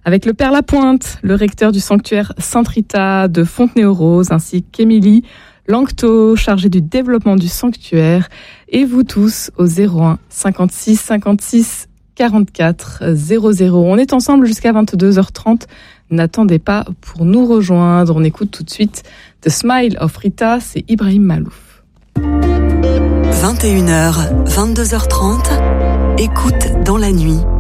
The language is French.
avec le Père Lapointe, le recteur du sanctuaire Sainte-Rita de Fontenay-aux-Roses, ainsi qu'Émilie Langto, chargée du développement du sanctuaire, et vous tous au 01 56 56 44 00. On est ensemble jusqu'à 22h30. N'attendez pas pour nous rejoindre. On écoute tout de suite The Smile of Rita, c'est Ibrahim Malouf. 21h, 22h30, écoute dans la nuit.